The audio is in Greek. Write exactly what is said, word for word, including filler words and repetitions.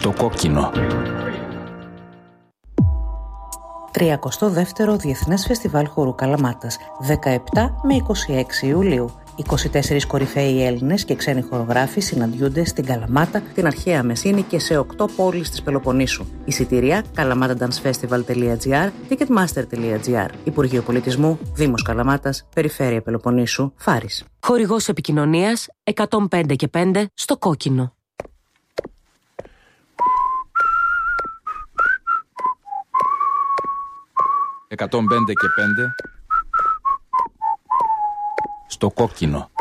Στο κόκκινο. τριακοστό δεύτερο Διεθνές Φεστιβάλ Χορού Καλαμάτας, δεκαεπτά με είκοσι έξι Ιουλίου. είκοσι τέσσερις κορυφαίοι Έλληνες και ξένοι χορογράφοι συναντιούνται στην Καλαμάτα, την αρχαία Μεσίνη και σε οκτώ πόλεις της Πελοποννήσου. Εισιτήρια καλαμάταντανσφεστιβάλ τελεία τζι άρ, ticketmaster τελεία τζι άρ. Υπουργείο Πολιτισμού, Δήμος Καλαμάτας, Περιφέρεια Πελοποννήσου, Φάρης. Χορηγός επικοινωνίας εκατόν πέντε και πέντε στο κόκκινο. εκατόν πέντε και πέντε στο κόκκινο.